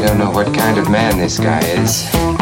don't know what kind of man this guy is.